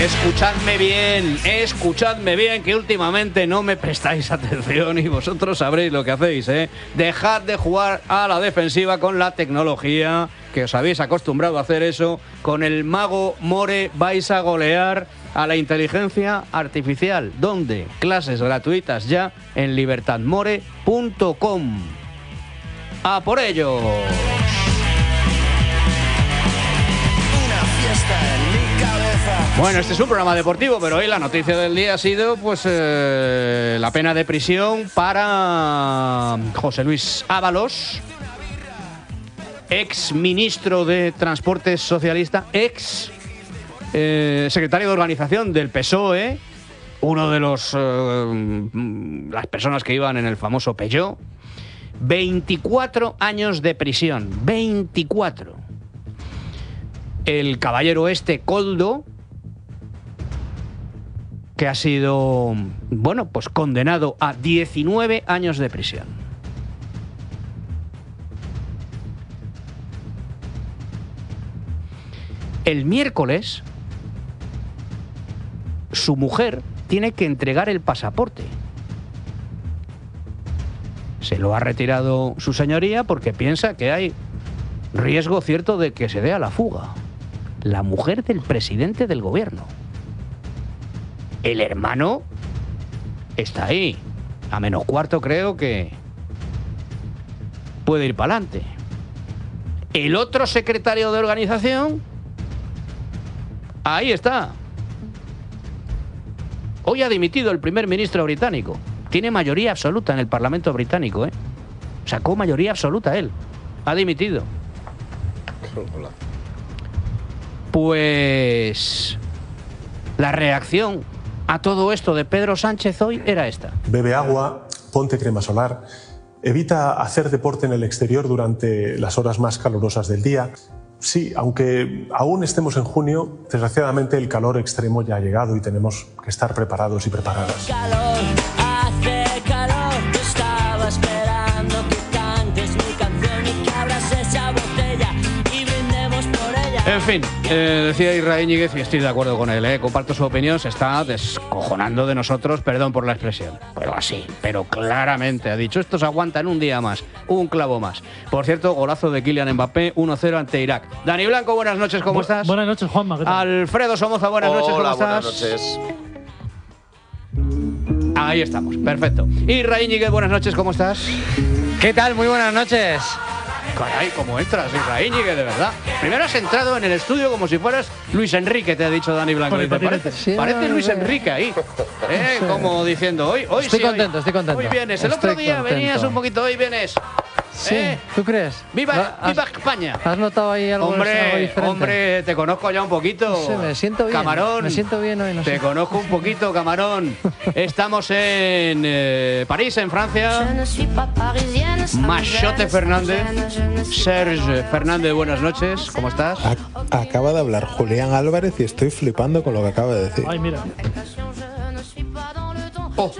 Escuchadme bien, que últimamente no me prestáis atención y vosotros sabréis lo que hacéis, ¿eh? Dejad de jugar a la defensiva con la tecnología, que os habéis acostumbrado a hacer eso. Con el mago More vais a golear a la inteligencia artificial. ¿Dónde? Clases gratuitas ya en libertadmore.com. ¡A por ello! Bueno, este es un programa deportivo, pero hoy la noticia del día ha sido pues la pena de prisión para José Luis Ábalos, ex ministro de Transportes socialista, ex secretario de organización del PSOE, uno de las personas que iban en el famoso Peugeot. 24 años de prisión, 24. El caballero Coldo, que ha sido, bueno, pues condenado a 19 años de prisión. El miércoles, su mujer tiene que entregar el pasaporte. Se lo ha retirado su señoría porque piensa que hay riesgo cierto de que se dé a la fuga. La mujer del presidente del gobierno. El hermano está ahí. A menos cuarto creo que puede ir para adelante. El otro secretario de organización, ahí está. Hoy ha dimitido el primer ministro británico. Tiene mayoría absoluta en el Parlamento británico, ¿eh? Sacó mayoría absoluta él. Ha dimitido. Pues la reacción a todo esto de Pedro Sánchez hoy era esta. Bebe agua, ponte crema solar, evita hacer deporte en el exterior durante las horas más calurosas del día. Sí, aunque aún estemos en junio, desgraciadamente el calor extremo ya ha llegado y tenemos que estar preparados y preparadas. Hace calor, yo estaba esperando que cantes mi canción y que abras esa botella y brindemos por ella. En fin, decía Israel Íñiguez, y estoy de acuerdo con él, comparto su opinión, se está descojonando de nosotros, perdón por la expresión, pero así, pero claramente ha dicho, estos aguantan un día más, un clavo más. Por cierto, golazo de Kylian Mbappé, 1-0 ante Irak. Dani Blanco, buenas noches, ¿cómo estás? Buenas noches, Juanma, ¿qué tal? Alfredo Somoza, buenas noches, ¿cómo estás? Buenas noches. Ahí estamos, perfecto. Israel Íñiguez, buenas noches, ¿cómo estás? ¿Qué tal? Muy buenas noches. Caray, ¿cómo entras, Israel Íñiguez, de verdad? Primero has entrado en el estudio como si fueras Luis Enrique, te ha dicho Dani Blanco. Parece Luis Enrique ahí, como diciendo, hoy estoy sí, contento, estoy contento. Hoy vienes, el otro día venías un poquito, hoy vienes. Sí, ¿tú crees? ¡Viva España! ¿Has notado ahí algo diferente? Hombre, te conozco ya un poquito. Sí, me siento bien. Camarón. Me siento bien hoy, no sé. Te conozco un poquito, Camarón. Estamos en París, en Francia. Machote Fernández. Serge Fernández, buenas noches. ¿Cómo estás? Acaba de hablar Julián Álvarez y estoy flipando con lo que acaba de decir. Ay, mira. Oh.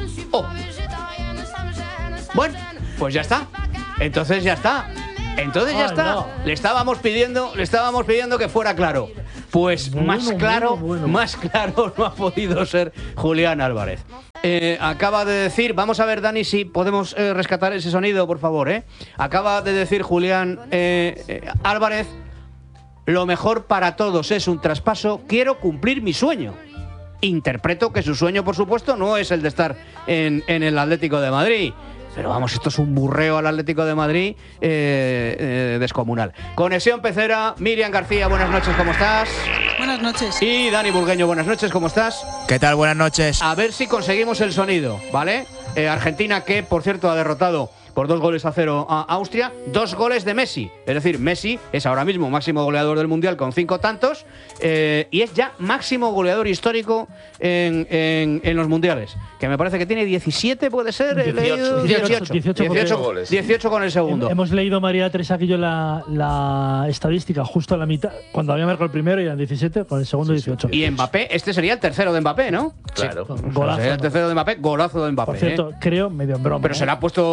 Bueno, pues ya está. Entonces ya está. No. Le estábamos pidiendo que fuera claro. Pues más claro no ha podido ser Julián Álvarez. Acaba de decir, vamos a ver, Dani, si podemos rescatar ese sonido, por favor. Acaba de decir Julián Álvarez, lo mejor para todos es un traspaso, quiero cumplir mi sueño. Interpreto que su sueño, por supuesto, no es el de estar en el Atlético de Madrid. Pero vamos, esto es un burreo al Atlético de Madrid descomunal. Conexión Pecera, Miriam García, buenas noches, ¿cómo estás? Buenas noches. Y Dani Burgueño, buenas noches, ¿cómo estás? ¿Qué tal? Buenas noches. A ver si conseguimos el sonido, ¿vale? Argentina, que por cierto ha derrotado por 2-0 a Austria, 2 goles de Messi. Es decir, Messi es ahora mismo máximo goleador del Mundial con 5 tantos y es ya máximo goleador histórico en los Mundiales. Que me parece que tiene 17, ¿puede ser? 18 goles. 18 con el segundo. Hemos leído, María Teresa, aquí yo la estadística justo a la mitad. Cuando había marcado el primero eran 17, con el segundo 18. Y Mbappé, este sería el tercero de Mbappé, ¿no? Claro. Golazo. Sería el tercero de Mbappé, golazo de Mbappé. Por cierto, creo, medio en broma. Pero se le ha puesto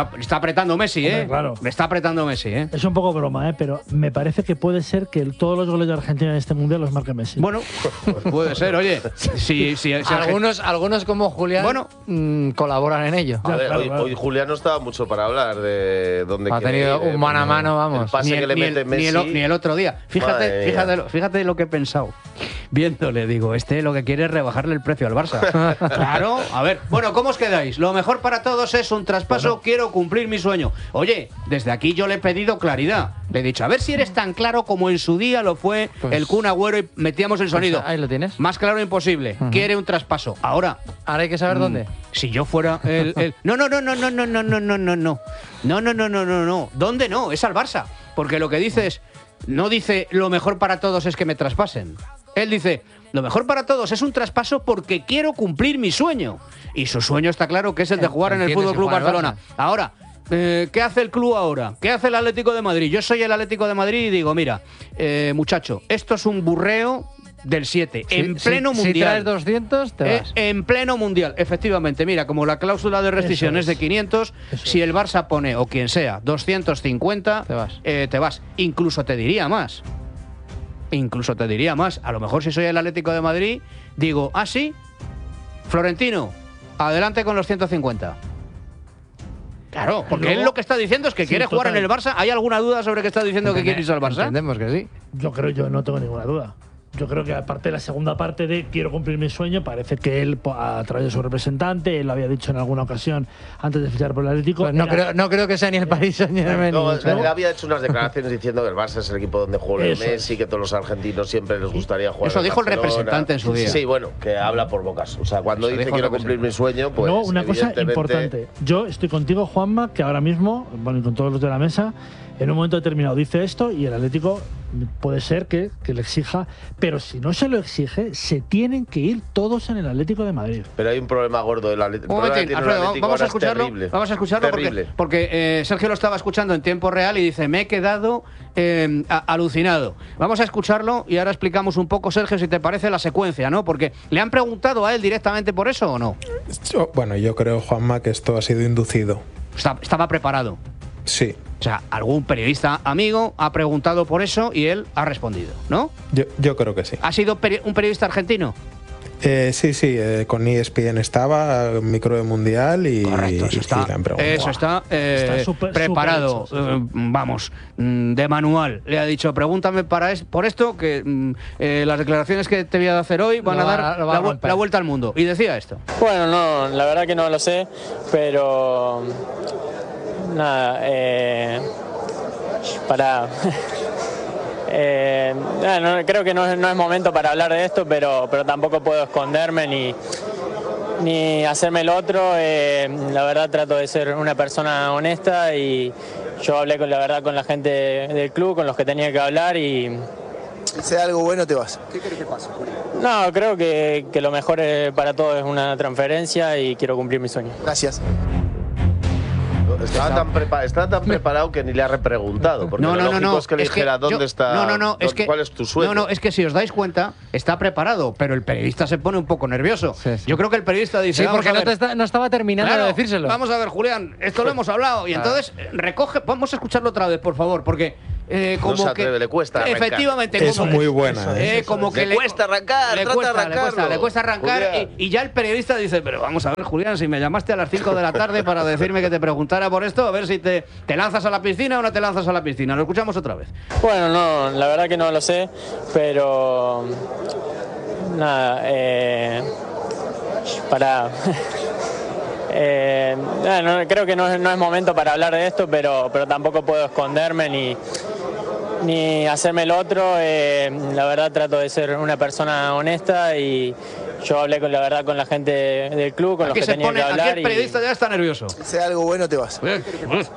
está apretando Messi, Hombre, claro. Le está apretando Messi, Es un poco broma, pero me parece que puede ser que todos los goles de Argentina en este mundial los marque Messi. Bueno, pues puede ser, oye. Si algunos como Julián colaboran en ello. A ver, hoy Julián no estaba mucho para hablar de dónde ha tenido un mano a mano, vamos. El pase que le mete Messi. Ni el otro día. Fíjate lo que he pensado. Viéndole, digo, lo que quiere es rebajarle el precio al Barça. Claro, a ver. Bueno, ¿cómo os quedáis? Lo mejor para todos es un traspaso, quiero cumplir mi sueño. Oye, desde aquí yo le he pedido claridad. Le he dicho, a ver si eres tan claro como en su día lo fue el Kun Agüero y metíamos el sonido. Ahí lo tienes. Más claro imposible. Quiere un traspaso. Ahora hay que saber dónde. Si yo fuera el... No. No. ¿Dónde no? Es al Barça. Porque lo que dice es... No dice lo mejor para todos es que me traspasen. Él dice, lo mejor para todos es un traspaso porque quiero cumplir mi sueño. Y su sueño está claro que es el de jugar en el Fútbol Club Barcelona. Ahora, ¿qué hace el club ahora? ¿Qué hace el Atlético de Madrid? Yo soy el Atlético de Madrid y digo, mira, muchacho, esto es un burreo del 7, en pleno mundial. Si traes 200, te vas. En pleno mundial, efectivamente. Mira, como la cláusula de rescisión es de 500, si el Barça pone, o quien sea, 250, te vas. Incluso te diría más. A lo mejor si soy el Atlético de Madrid, digo, sí, Florentino, adelante con los 150. Claro, porque él lo que está diciendo es que quiere jugar en el Barça. ¿Hay alguna duda sobre que está diciendo que quiere irse al Barça? Entendemos que sí. Yo no tengo ninguna duda. Yo creo que aparte de la segunda parte de quiero cumplir mi sueño, parece que él, a través de su representante, él lo había dicho en alguna ocasión antes de fichar por el Atlético. Pues no creo que sea ni el Paris Saint-Germain. Él había hecho unas declaraciones diciendo que el Barça es el equipo donde juega Messi, que todos los argentinos siempre les gustaría jugar. Eso en dijo Barcelona. el representante en su día. Sí, bueno, que habla por bocas. O sea, cuando dice quiero cumplir mi sueño, pues. No, una cosa importante. Yo estoy contigo, Juanma, que ahora mismo, bueno, y con todos los de la mesa, en un momento determinado dice esto y el Atlético puede ser que le exija, pero si no se lo exige, se tienen que ir todos en el Atlético de Madrid. Pero hay un problema gordo del Atlético. Alfredo, vamos a escucharlo porque Sergio lo estaba escuchando en tiempo real y dice, me he quedado alucinado. Vamos a escucharlo y ahora explicamos un poco, Sergio, si te parece la secuencia, ¿no? Porque ¿le han preguntado a él directamente por eso o no? Bueno, yo creo, Juanma, que esto ha sido inducido. Estaba preparado. Sí. O sea, algún periodista amigo ha preguntado por eso y él ha respondido, ¿no? Yo creo que sí. ¿Ha sido un periodista argentino? Sí, con ESPN estaba, micro de mundial y, correcto, eso está, y le han preguntado. Eso está preparado, vamos, de manual. Le ha dicho, pregúntame por esto, que las declaraciones que te voy a hacer hoy van a dar la vuelta al mundo. Y decía esto. Bueno, no, la verdad que no lo sé, pero... Nada, creo que no es momento para hablar de esto, pero tampoco puedo esconderme ni hacerme el otro. La verdad trato de ser una persona honesta y yo hablé con la gente del club, con los que tenía que hablar y... Si sea algo bueno, te vas. ¿Qué querés que pase? No, creo que lo mejor para todos es una transferencia y quiero cumplir mi sueño. Gracias. Estaba tan preparado que ni le ha repreguntado. Porque lo lógico es que le dijera dónde está. ¿Cuál es tu sueño? No, es que si os dais cuenta, está preparado, pero el periodista se pone un poco nervioso. Sí. Yo creo que el periodista dice. Sí, porque no estaba terminando de decírselo. Vamos a ver, Julián, esto lo hemos hablado. Y entonces recoge. Vamos a escucharlo otra vez, por favor, porque. Como no se atreve, le cuesta arrancar. Efectivamente. Es muy buena. Como que le cuesta arrancar, le cuesta arrancar y ya el periodista dice, pero vamos a ver, Julián, si me llamaste a las 5 de la tarde para decirme que te preguntara por esto, a ver si te lanzas a la piscina o no te lanzas a la piscina. Lo escuchamos otra vez. Bueno, no, la verdad que no lo sé, pero... Nada, creo que no es momento para hablar de esto, pero tampoco puedo esconderme ni hacerme el otro. La verdad trato de ser una persona honesta y yo hablé con la gente del club, con los que tenía que hablar. Aquí el periodista ya está nervioso. Si sea algo bueno, te vas.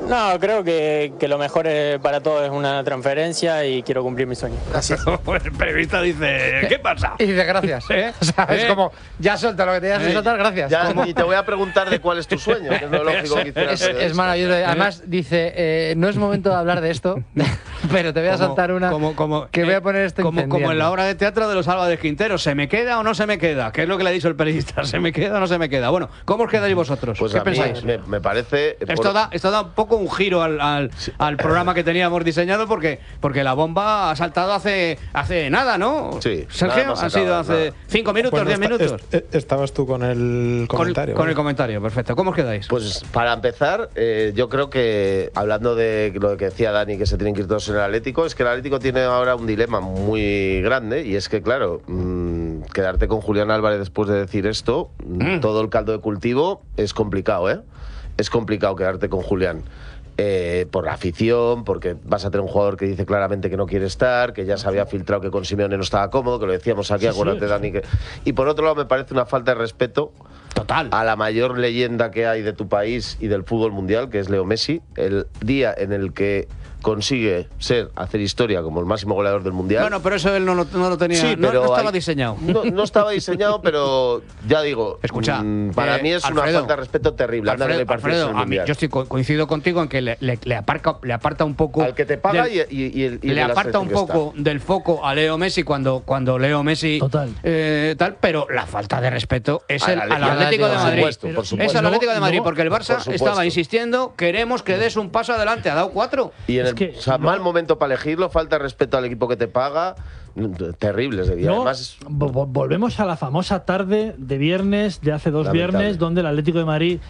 No, creo que lo mejor para todos es una transferencia y quiero cumplir mi sueño. Gracias. El periodista dice, ¿qué pasa? Y dice gracias. O sea, es como, ya suelta lo que tenías que soltar, gracias. Ya, y te voy a preguntar de cuál es tu sueño, que es lo lógico que hicieras. Es maravilloso. Además, dice, no es momento de hablar de esto, pero te voy a soltar una que voy a poner esto como en la obra de teatro de los Álvarez Quintero. ¿Se me queda o no se me queda? ¿Qué es lo que le ha dicho el periodista? ¿Se me queda o no se me queda? Bueno, ¿cómo os quedáis vosotros? Pues ¿Qué pensáis? Me parece... Esto da un poco un giro al programa que teníamos diseñado porque la bomba ha saltado hace nada, ¿no? Sí. Sergio, ha sido hace 5 minutos, 10 minutos. Estabas tú con el comentario. Con el comentario, perfecto. ¿Cómo os quedáis? Pues para empezar, yo creo que, hablando de lo que decía Dani, que se tienen que ir todos en el Atlético, es que el Atlético tiene ahora un dilema muy grande, y es que, claro, quedarte con Julián Álvarez después de decir esto, todo el caldo de cultivo, es complicado, ¿eh? Es complicado quedarte con Julián. Por la afición, porque vas a tener un jugador que dice claramente que no quiere estar, que ya se había filtrado que con Simeone no estaba cómodo, que lo decíamos aquí, acuérdate, Dani. Y por otro lado, me parece una falta de respeto total a la mayor leyenda que hay de tu país y del fútbol mundial, que es Leo Messi. El día en el que consigue hacer historia como el máximo goleador del mundial. Bueno, pero eso él no lo tenía, sí, no estaba diseñado. No estaba diseñado, pero ya digo, escucha, para mí es una falta de respeto terrible. Alfredo, a mí, yo coincido contigo en que le aparta un poco al que te paga y le aparta un poco del foco a Leo Messi cuando Leo Messi tal, pero la falta de respeto es al Atlético de Madrid. Por supuesto. Es al Atlético de Madrid, porque el Barça estaba insistiendo, queremos que des un paso adelante, ha dado 4. Y mal momento para elegirlo, falta de respeto al equipo que te paga, terribles. Además, volvemos a la famosa tarde de viernes, de hace 2 viernes, donde el Atlético de Madrid,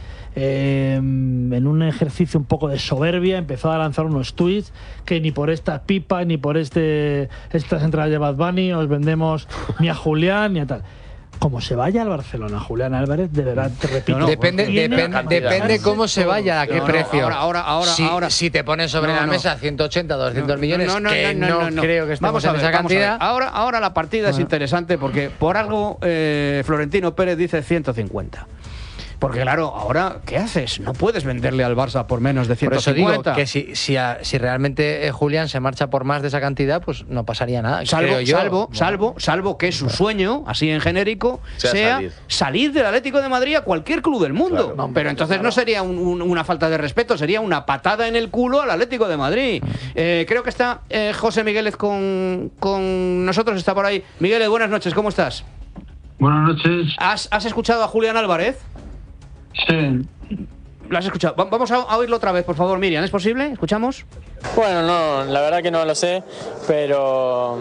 en un ejercicio un poco de soberbia, empezó a lanzar unos tweets que ni por esta pipa, ni por estas entradas de Bad Bunny os vendemos ni a Julián ni a tal. Como se vaya al Barcelona, Julián Álvarez, de verdad, te repito. Depende cómo se vaya, a qué precio. Ahora. Si te pones sobre la mesa 180, 200 millones, no creo que estemos en esa cantidad. Ahora la partida es interesante porque por algo Florentino Pérez dice 150. Porque claro, ahora, ¿qué haces? No puedes venderle al Barça por menos de 150. Por eso digo que si realmente Julián se marcha por más de esa cantidad, pues no pasaría nada. Salvo que su sueño, así en genérico, sea salir del Atlético de Madrid a cualquier club del mundo. Claro, pero entonces no sería una falta de respeto, sería una patada en el culo al Atlético de Madrid. Creo que está José Migueles con nosotros, está por ahí. Migueles, buenas noches, ¿cómo estás? Buenas noches. ¿Has escuchado a Julián Álvarez? Sí. ¿Lo has escuchado? Vamos a oírlo otra vez, por favor, Miriam. ¿Es posible? ¿Escuchamos? Bueno, no, la verdad que no lo sé, pero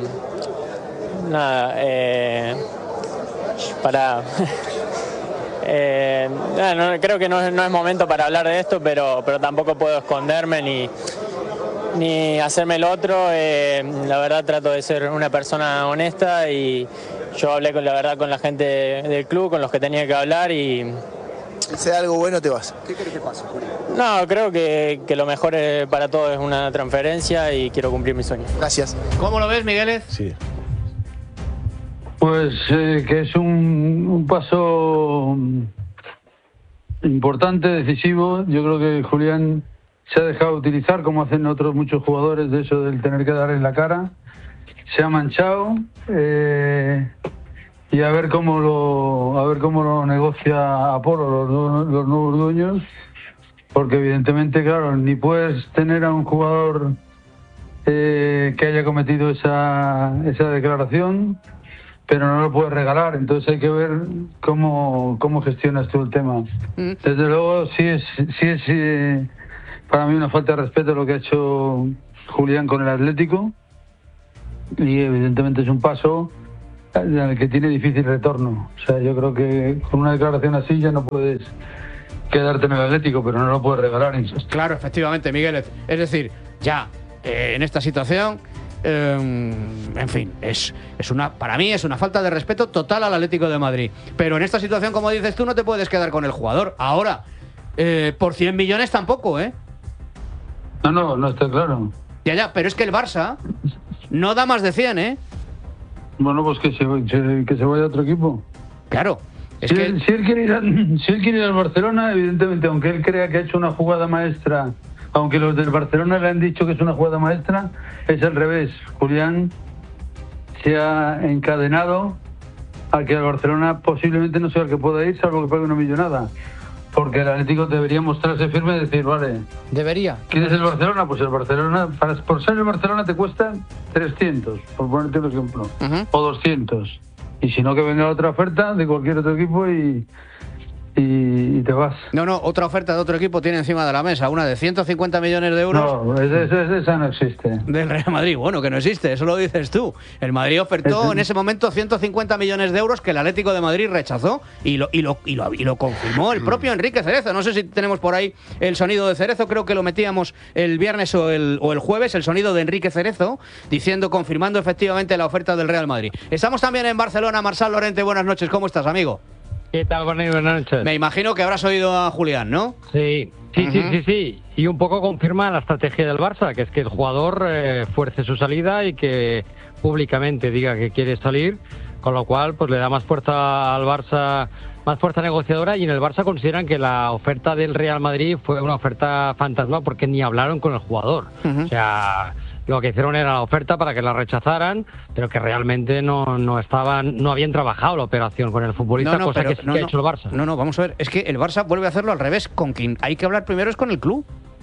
nada, creo que no es momento para hablar de esto, pero tampoco puedo esconderme ni hacerme el otro. La verdad trato de ser una persona honesta y yo hablé con la gente del club, con los que tenía que hablar y... Si sea algo bueno, te vas. ¿Qué querés que pase, Julián? No, creo que lo mejor para todos es una transferencia y quiero cumplir mi sueño. Gracias. ¿Cómo lo ves, Migueles? Sí. Pues que es un paso importante, decisivo. Yo creo que Julián se ha dejado utilizar, como hacen otros muchos jugadores, de eso del tener que darle la cara. Se ha manchado. Y a ver cómo lo negocia Apolo, los nuevos dueños, porque evidentemente, claro, ni puedes tener a un jugador que haya cometido esa declaración, pero no lo puedes regalar. Entonces hay que ver cómo gestionas tú el tema. Desde luego sí es para mí una falta de respeto lo que ha hecho Julián con el Atlético, y evidentemente es un paso en el que tiene difícil retorno. O sea, yo creo que con una declaración así ya no puedes quedarte en el Atlético, pero no lo puedes regalar. Claro, efectivamente, Miguel. Es decir, ya en esta situación, en fin, para mí es una falta de respeto total al Atlético de Madrid. Pero en esta situación, como dices tú, no te puedes quedar con el jugador. Ahora, por 100 millones tampoco, ¿eh? No está claro. Ya, pero es que el Barça no da más de 100, ¿eh? Bueno, pues que se vaya a otro equipo. Claro. Si él quiere ir al Barcelona, evidentemente, aunque él crea que ha hecho una jugada maestra aunque los del Barcelona le han dicho que es una jugada maestra, es al revés. Julián se ha encadenado a que el Barcelona posiblemente no sea el que pueda ir, salvo que pague una millonada. Porque el Atlético debería mostrarse firme y decir, vale... Debería. ¿Quién es el Barcelona? Pues el Barcelona, por ser el Barcelona te cuesta 300, por ponerte un ejemplo, o 200. Y si no, que venga otra oferta de cualquier otro equipo y te vas. No, otra oferta de otro equipo tiene encima de la mesa, una de 150 millones de euros. No, esa no existe. Del Real Madrid. Bueno, que no existe, eso lo dices tú. El Madrid ofertó en ese momento 150 millones de euros que el Atlético de Madrid rechazó y lo confirmó el propio Enrique Cerezo. No sé si tenemos por ahí el sonido de Cerezo, creo que lo metíamos el viernes o el jueves, el sonido de Enrique Cerezo, confirmando efectivamente la oferta del Real Madrid. Estamos también en Barcelona. Marçal Lorente, buenas noches, ¿cómo estás, amigo? ¿Qué tal, buenas noches? Me imagino que habrás oído a Julián, ¿no? Sí. Y un poco confirma la estrategia del Barça, que es que el jugador fuerce su salida y que públicamente diga que quiere salir, con lo cual pues le da más fuerza al Barça, más fuerza negociadora, y en el Barça consideran que la oferta del Real Madrid fue una oferta fantasma porque ni hablaron con el jugador. O sea, lo que hicieron era la oferta para que la rechazaran, pero que realmente no habían trabajado la operación con el futbolista, cosa que sí que ha hecho el Barça. No, vamos a ver, es que el Barça vuelve a hacerlo al revés, con quien hay que hablar primero es con el club.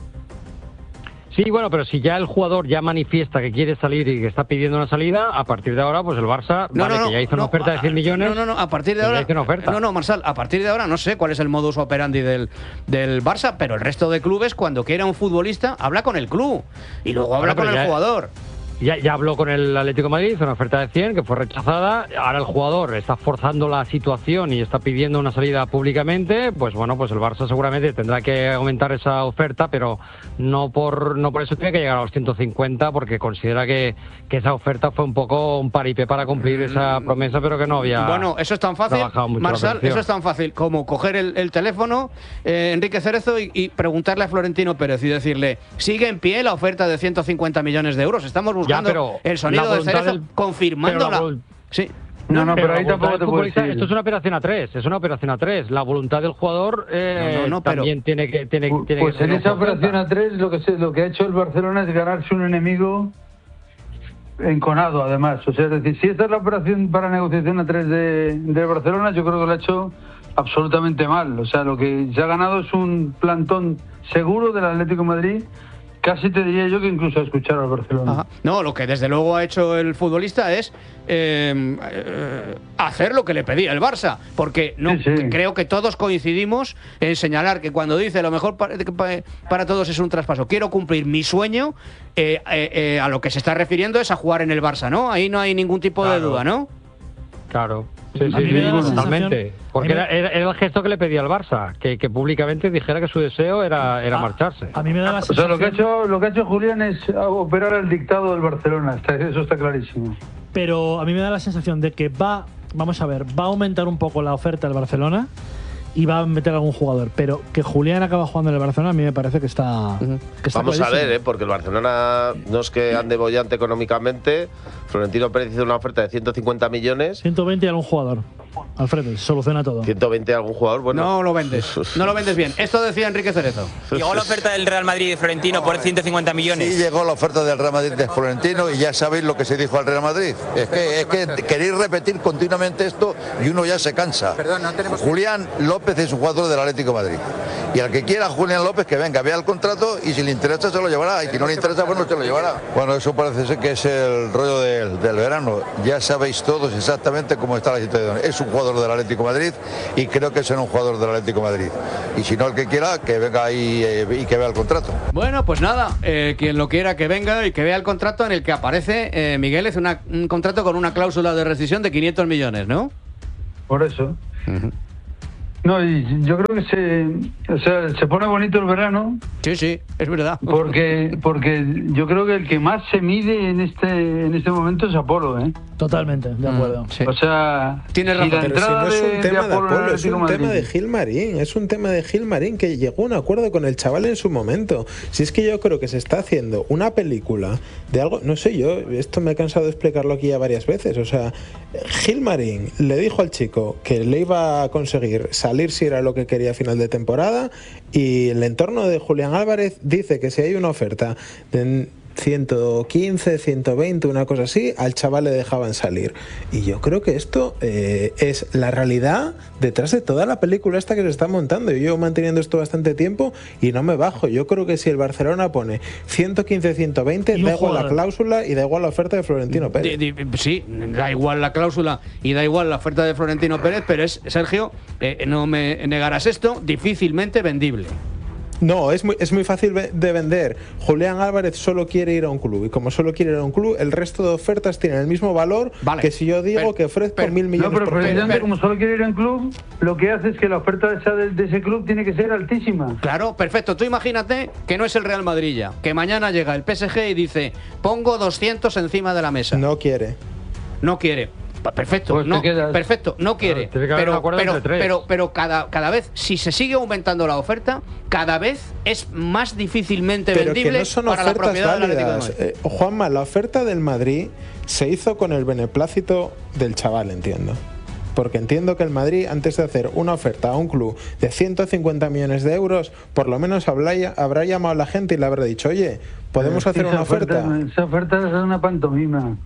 Sí, bueno, pero si ya el jugador ya manifiesta que quiere salir y que está pidiendo una salida, a partir de ahora, pues el Barça, que ya hizo una oferta de 100 millones... a partir de ahora... Marçal, a partir de ahora no sé cuál es el modus operandi del Barça, pero el resto de clubes, cuando quiera un futbolista, habla con el club y luego habla con el jugador. Ya habló con el Atlético de Madrid, hizo una oferta de 100 que fue rechazada. Ahora el jugador está forzando la situación y está pidiendo una salida públicamente. Pues bueno, pues el Barça seguramente tendrá que aumentar esa oferta, pero no por eso tiene que llegar a los 150, porque considera que esa oferta fue un poco un paripé para cumplir esa promesa, pero que no había. Bueno, eso es tan fácil, Marçal, eso es tan fácil como coger el teléfono, Enrique Cerezo, y preguntarle a Florentino Pérez y decirle, ¿sigue en pie la oferta de 150 millones de euros? Estamos buscando el sonido de Cerezo confirmándola. Sí. Pero ahí tampoco te puedo decir. Esto es una operación a tres, La voluntad del jugador también tiene que pues en esa operación a tres lo que ha hecho el Barcelona es ganarse un enemigo enconado, además. O sea, es decir, si esta es la operación para negociación a tres de Barcelona, yo creo que lo ha hecho absolutamente mal. O sea, lo que se ha ganado es un plantón seguro del Atlético de Madrid. Casi te diría yo que incluso a escuchar al Barcelona. Ajá. No, lo que desde luego ha hecho el futbolista es hacer lo que le pedía el Barça, porque creo que todos coincidimos en señalar que cuando dice lo mejor para todos es un traspaso, quiero cumplir mi sueño, a lo que se está refiriendo es a jugar en el Barça, ¿no? Ahí no hay ningún tipo de duda, ¿no? Claro. Sí, totalmente. Porque era el gesto que le pedía al Barça, que públicamente dijera que su deseo era marcharse. A mí me da la sensación... O sea, lo que ha hecho Julián es operar el dictado del Barcelona, eso está clarísimo. Pero a mí me da la sensación de que va a aumentar un poco la oferta del Barcelona y va a meter a algún jugador, pero que Julián acaba jugando en el Barcelona a mí me parece que está... Vamos a ver, porque el Barcelona no es que ande bollante económicamente. Florentino Pérez hizo una oferta de 150 millones. 120 y algún jugador. Alfredo, soluciona todo. 120 algún jugador, bueno. No lo vendes bien. Esto decía Enrique Cerezo. Llegó la oferta del Real Madrid de Florentino por 150 millones. Sí, llegó la oferta del Real Madrid de Florentino y ya sabéis lo que se dijo al Real Madrid. Es que queréis repetir continuamente esto y uno ya se cansa. Perdón, no tenemos... Julián López es un jugador del Atlético de Madrid. Y al que quiera Julián López que venga, vea el contrato y si le interesa se lo llevará. Y si no le interesa, pues no se lo llevará. Bueno, eso parece ser que es el rollo del verano. Ya sabéis todos exactamente cómo está la situación. Es un jugador del Atlético de Madrid y creo que será un jugador del Atlético de Madrid. Y si no, el que quiera, que venga ahí y que vea el contrato. Bueno, pues nada, quien lo quiera que venga y que vea el contrato en el que aparece, Miguel, es un contrato con una cláusula de rescisión de 500 millones, ¿no? Por eso. No, y yo creo que se pone bonito el verano. Sí, es verdad. Porque yo creo que el que más se mide en este momento es Apolo, ¿eh? Totalmente, de acuerdo. O sea, tienes razón. Pero si no es un tema de Apolo, es un tema de Gilmarín. Es un tema de Gilmarín que llegó a un acuerdo con el chaval en su momento. Si es que yo creo que se está haciendo una película de algo, no sé, yo esto me he cansado de explicarlo aquí ya varias veces. O sea, Gilmarín le dijo al chico que le iba a conseguir salir si era lo que quería a final de temporada, y el entorno de Julián Álvarez dice que si hay una oferta de 115, 120, una cosa así, al chaval le dejaban salir. Y yo creo que esto es la realidad detrás de toda la película esta que se está montando. Yo llevo manteniendo esto bastante tiempo y no me bajo. Yo creo que si el Barcelona pone 115, 120, da igual la cláusula y da igual la oferta de Florentino Pérez. Sí, da igual la cláusula y da igual la oferta de Florentino Pérez, pero es, Sergio, no me negarás esto, difícilmente vendible. No, es muy fácil de vender. Julián Álvarez solo quiere ir a un club, y como solo quiere ir a un club, el resto de ofertas tienen el mismo valor que si yo digo que ofrezco 1.000 millones. No, pero precisamente como solo quiere ir a un club, lo que hace es que la oferta de ese club tiene que ser altísima. Claro, perfecto. Tú imagínate que no es el Real Madrid ya, que mañana llega el PSG y dice, pongo 200 encima de la mesa. No quiere. No quiere. Perfecto, pues no, perfecto, no quiere. Pero cada vez, si se sigue aumentando la oferta, cada vez es más difícilmente vendible que no son para la propiedad del Atlético de Madrid. Juanma, la oferta del Madrid se hizo con el beneplácito del chaval, entiendo. Porque entiendo que el Madrid, antes de hacer una oferta a un club de 150 millones de euros, por lo menos habrá llamado a la gente y le habrá dicho, oye, ¿podemos hacer una oferta? Esa oferta es una pantomima.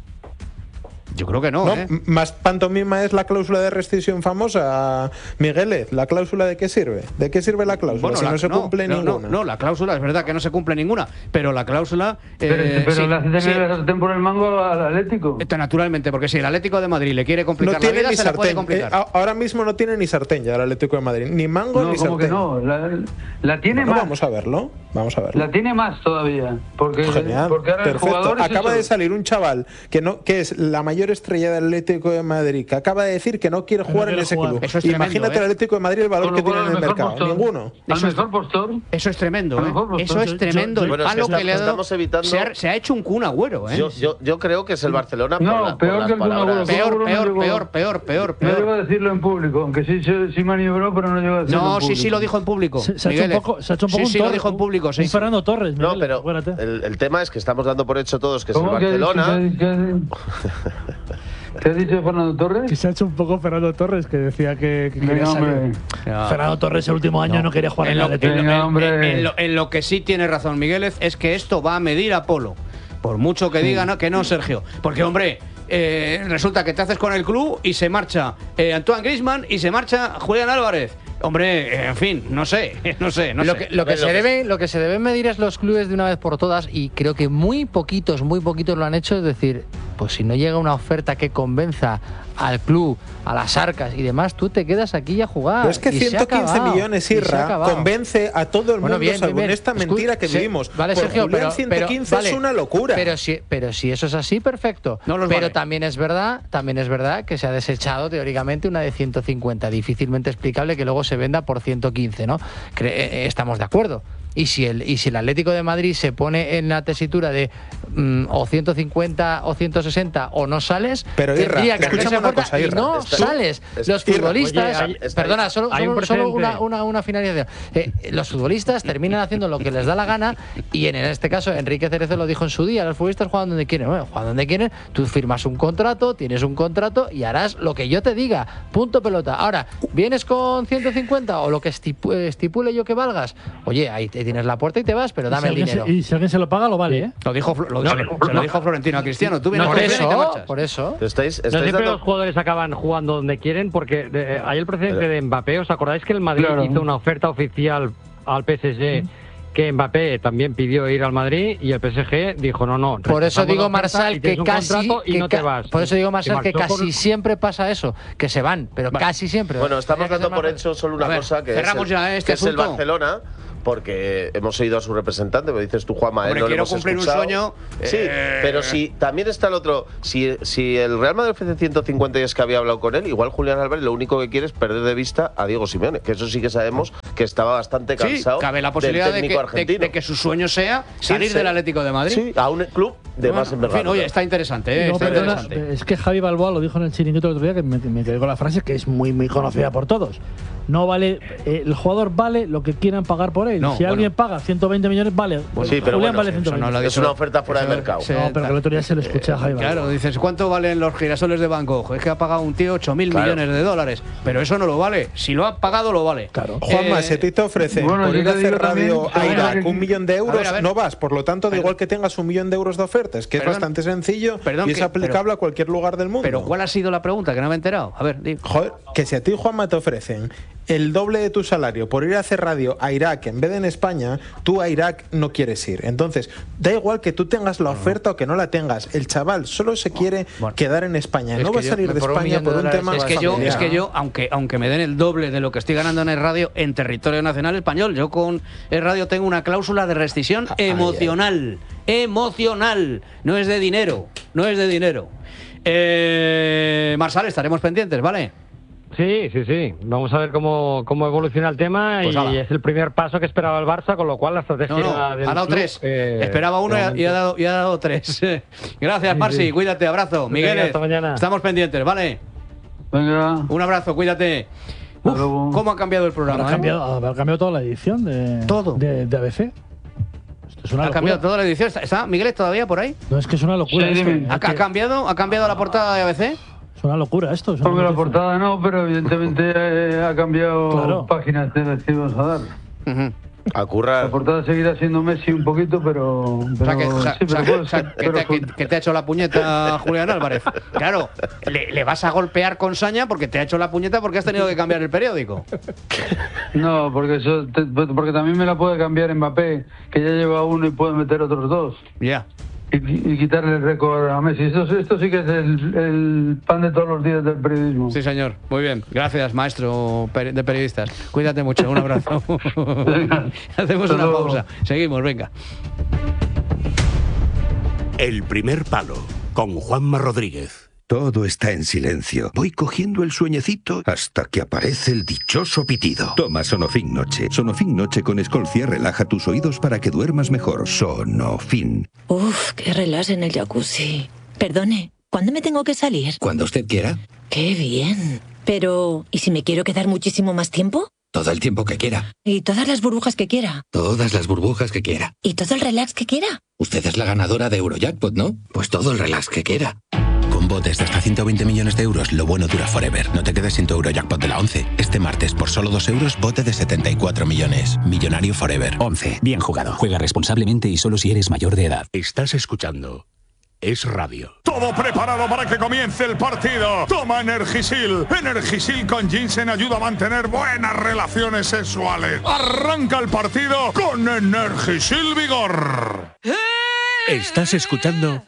Yo creo que no, no, más pantomima es la cláusula de rescisión famosa, Migueles. ¿La cláusula de qué sirve? ¿De qué sirve la cláusula? Bueno, si no se cumple ninguna. No, la cláusula es verdad que no se cumple ninguna, pero la cláusula... pero sí, le hace tener la sartén por el mango al Atlético. Naturalmente, porque si el Atlético de Madrid le quiere complicar la vida, se le puede complicar. Ahora mismo no tiene ni sartén ya el Atlético de Madrid, ni mango ni sartén. Que no, la tiene más. Vamos a verlo. La tiene más todavía. Porque, genial, porque ahora perfecto. El jugador acaba de salir un chaval que es la mayor estrella del Atlético de Madrid, que acaba de decir que no quiere jugar en ese club. Eso es tremendo, imagínate el Atlético de Madrid el valor que tiene en el mercado. Postor. Ninguno. Al mejor postor. Eso es tremendo, Eso es tremendo. Bueno, el palo que le ha dado. Evitando... Se ha hecho un Kun Agüero, Yo creo que es el Barcelona peor que el Kun Agüero. Peor. No llegó a decirlo en público, aunque sí maniobró, pero no llegó a decirlo en público. Sí lo dijo en público. Se ha hecho un poco sí lo dijo en público, sí. Un Fernando Torres. No, pero el tema es que estamos dando por hecho todos que es el Barcelona. ¿Qué ha dicho Fernando Torres? Que se ha hecho un poco Fernando Torres, que decía que quería salir. Fernando Torres el último año no quería jugar en la Atlético. En lo que sí tiene razón Migueles es que esto va a medir a Polo. Por mucho que digan que no, Sergio. Porque, hombre, resulta que te haces con el club y se marcha Antoine Griezmann y se marcha Julián Álvarez. Hombre, en fin, no sé. Lo que se deben medir es los clubes de una vez por todas, y creo que muy poquitos lo han hecho. Es decir, pues si no llega una oferta que convenza al club, a las arcas y demás, tú te quedas aquí a jugar. Pero es que 115 millones, Irra, convence a todo el mundo salvo en esta mentira que vivimos. Vale, Sergio, pero 115 es una locura. Pero si eso es así, perfecto. Pero también es verdad que se ha desechado teóricamente una de 150, difícilmente explicable que luego se venda por 115, ¿no? Estamos de acuerdo. Y si el Atlético de Madrid se pone en la tesitura de o 150 o 160 o no sales, pero Irra, escúchame una cosa, Irra, no sales. Los futbolistas, perdona, solo una finalización. Los futbolistas terminan haciendo lo que les da la gana, y en este caso Enrique Cerezo lo dijo en su día: los futbolistas juegan donde quieren. Bueno, juegan donde quieren, tú firmas un contrato, tienes un contrato y harás lo que yo te diga. Punto pelota. Ahora, ¿vienes con 150 o lo que estipule yo que valgas? Oye, ahí tienes la puerta y te vas, pero dame el dinero. Y si alguien se lo paga, lo vale, ¿eh? Lo dijo Florentino a Cristiano. Tú vienes por eso. No siempre los jugadores acaban jugando donde quieren, porque hay el precedente de Mbappé. ¿Os acordáis que el Madrid hizo una oferta oficial al PSG? Que Mbappé también pidió ir al Madrid y el PSG dijo no. Por eso digo, Marsal, que casi no te vas. Por eso digo, Marsal, que casi siempre pasa eso, que se van, pero casi siempre. Bueno, estamos dando por hecho solo una cosa, que es el Barcelona. Porque hemos oído a su representante, me dices tú, Juanma, Hombre, no quiero lo hemos cumplir escuchado. Un sueño. Sí, pero si también está el otro. Si el Real Madrid ofrece 150 y es que había hablado con él, igual Julián Álvarez lo único que quiere es perder de vista a Diego Simeone, que eso sí que sabemos que estaba bastante cansado. Sí, cabe la posibilidad de que su sueño sea salir del Atlético de Madrid. Sí, a un club de más envergadura. En fin, oye, está interesante, No, está perdona, interesante. es que Javi Balboa lo dijo en el Chiringuito el otro día, que me quedé con la frase que es muy conocida por todos. No vale, el jugador vale lo que quieran pagar por él. No, si alguien paga 120 millones, vale. Sí, pero Julián bueno, vale 120. es una oferta fuera de mercado. No, pero el otro día se lo escuché a Javi Balboa. Claro, dices, ¿cuánto valen los girasoles de Van Gogh? Es que ha pagado un tío 8.000 millones de dólares. Pero eso no lo vale. Si lo ha pagado, lo vale. Claro. Juanma, si a ti te ofrecen por ir a hacer radio a Irak 1 millón de euros, a ver. no vas. Por lo tanto, da igual que tengas 1 millón de euros de ofertas, que es bastante sencillo y es aplicable a cualquier lugar del mundo. Pero ¿cuál ha sido la pregunta? Que no me he enterado. A ver, di. Joder, que si a ti, Juanma, te ofrecen el doble de tu salario por ir a hacer radio a Irak en vez de en España, tú a Irak no quieres ir. Entonces, da igual que tú tengas la oferta o que no la tengas. El chaval solo se quiere quedar en España. No va a salir de España por un tema familiar. Es que yo, aunque me den el doble de lo que estoy ganando en el radio en territorio nacional español, yo con el radio tengo una cláusula de rescisión emocional. Emocional. No es de dinero. No es de dinero. Marsal, estaremos pendientes, ¿vale? Sí. Vamos a ver cómo evoluciona el tema Pues y es el primer paso que esperaba el Barça, con lo cual la estrategia del ha dado club, 3. Esperaba 1 y ha dado 3. Gracias, Marci. Cuídate, abrazo. Miguel, hasta mañana. Estamos pendientes, ¿vale? Venga. Un abrazo, cuídate. ¿Cómo ha cambiado el programa? Ha cambiado toda la edición de ABC. Esto es una locura. cambiado toda la edición. ¿Está Miguel todavía por ahí? No, es que es una locura. ¿Ha cambiado la portada de ABC? Es una locura esto. Porque la portada no, pero evidentemente ha cambiado páginas de las que íbamos a dar. A currar. La portada seguirá siendo Messi un poquito, pero que te ha hecho la puñeta Julián Álvarez. Claro, le vas a golpear con saña porque te ha hecho la puñeta porque has tenido que cambiar el periódico. No, porque porque también me la puede cambiar Mbappé, que ya lleva 1 y puede meter otros 2. Ya. Y quitarle el récord a Messi. Esto sí que es el pan de todos los días del periodismo. Sí, señor. Muy bien. Gracias, maestro de periodistas. Cuídate mucho. Un abrazo. Hacemos una pausa. Seguimos, venga. El primer palo, con Juanma Rodríguez. Todo está en silencio. Voy cogiendo el sueñecito hasta que aparece el dichoso pitido. Toma Sonofin Noche. Sonofin Noche con Escolcia relaja tus oídos para que duermas mejor. Sonofin. Uf, qué relax en el jacuzzi. Perdone, ¿cuándo me tengo que salir? Cuando usted quiera. Qué bien. Pero, ¿y si me quiero quedar muchísimo más tiempo? Todo el tiempo que quiera. ¿Y todas las burbujas que quiera? Todas las burbujas que quiera. ¿Y todo el relax que quiera? Usted es la ganadora de Eurojackpot, ¿no? Pues todo el relax que quiera. Con botes de hasta 120 millones de euros, lo bueno dura forever. No te quedes sin tu Eurojackpot de la 11. Este martes, por solo 2 euros, bote de 74 millones. Millonario forever. 11. Bien jugado. Juega responsablemente y solo si eres mayor de edad. Estás escuchando Es Radio. Todo preparado para que comience el partido. Toma Energisil. Energisil con ginseng ayuda a mantener buenas relaciones sexuales. Arranca el partido con Energisil Vigor. Estás escuchando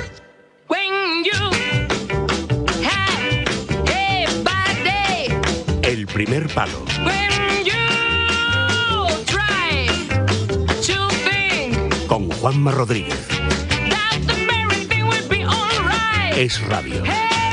El primer palo. Con Juanma Rodríguez. Es Radio.